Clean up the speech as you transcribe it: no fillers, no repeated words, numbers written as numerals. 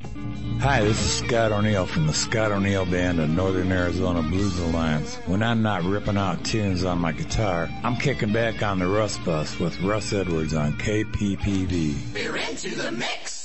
Hi, this is Scott O'Neill from the Scott O'Neill Band of Northern Arizona Blues Alliance. When I'm not ripping out tunes on my guitar, I'm kicking back on the Russ Bus with Russ Edwards on KPPV. We're into the mix.